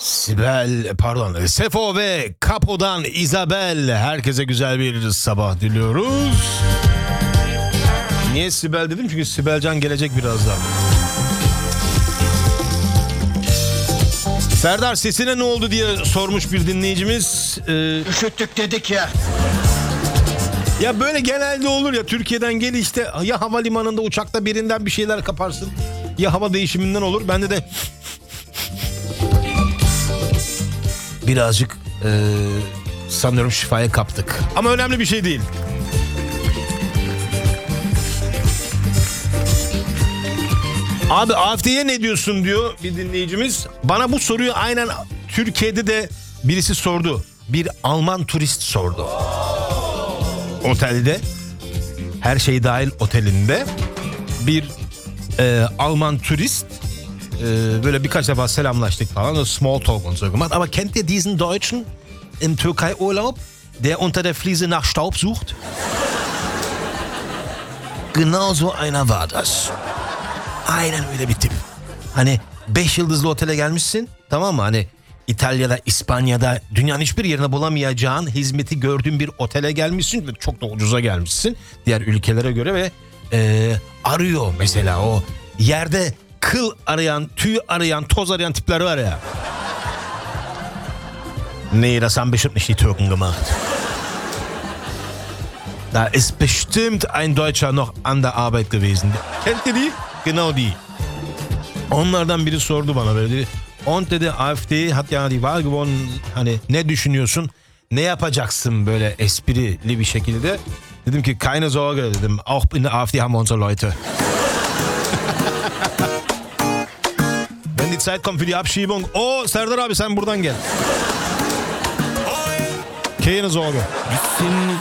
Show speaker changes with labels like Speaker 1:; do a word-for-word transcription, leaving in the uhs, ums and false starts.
Speaker 1: Sibel, pardon, Sefo ve Kapo'dan Isabel. Herkese güzel bir sabah diliyoruz. Niye Sibel dedim? Çünkü Sibelcan gelecek birazdan. Serdar, sesine ne oldu diye sormuş bir dinleyicimiz. Ee,
Speaker 2: Üşüttük dedik ya.
Speaker 1: ya böyle genelde olur ya, Türkiye'den gel işte, ya havalimanında uçakta birinden bir şeyler kaparsın, ya hava değişiminden olur. Bende de birazcık e, sanıyorum şifaya kaptık. Ama önemli bir şey değil. Abi A F D'ye ne diyorsun diyor bir dinleyicimiz. Bana bu soruyu aynen Türkiye'de de birisi sordu. Bir Alman turist sordu. Otelde, her şey dahil otelinde bir e, Alman turist, e, böyle birkaç defa selamlaştık falan, small talk und so gemacht. Aber kennt ihr diesen Deutschen im Türkei-Urlaub, der unter der Fliese nach Staub sucht? Genau so einer war das. Aynen öyle bir tip. Hani beş yıldızlı otele gelmişsin, tamam mı? Hani İtalya'da, İspanya'da, dünyanın hiçbir yerine bulamayacağın hizmeti gördüğün bir otele gelmişsin ve çok da ucuza gelmişsin diğer ülkelere göre ve e, arıyor mesela, o yerde kıl arayan, tüy arayan, toz arayan tipler var ya. Nee, das haben bestimmt nicht die Türken gemacht. Da ist bestimmt ein Deutscher noch an der Arbeit gewesen. Kennt ihr die? Genau die. Onlardan biri sordu bana böyle, dedi. Und dedi, A F D hat ya die Wahl gewonnen. Hani ne düşünüyorsun? Ne yapacaksın böyle esprili bir şekilde? Dedim ki keine Sorge dedim. Auch in der A F D haben wir unsere Leute. Wenn die Zeit kommt für die Abschiebung. Oh Serdar abi, sen buradan gel. Keine Sorge.
Speaker 3: Biz seninle